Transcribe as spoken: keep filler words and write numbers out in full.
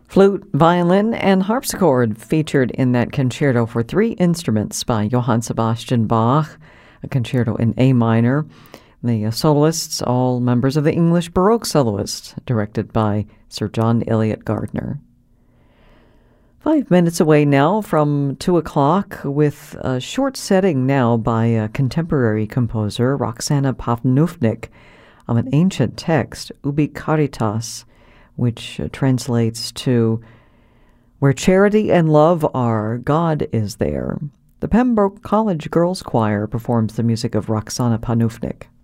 Flute, violin, and harpsichord featured in that concerto for three instruments by Johann Sebastian Bach, a concerto in A minor. The uh, soloists, all members of the English Baroque soloists, directed by Sir John Eliot Gardner. Five minutes away now from two o'clock with a short setting now by a contemporary composer, Roxana Pavnufnik, of an ancient text, Ubi Caritas, which uh, translates to, "Where charity and love are, God is there." The Pembroke College Girls Choir performs the music of Roxana Pavnufnik.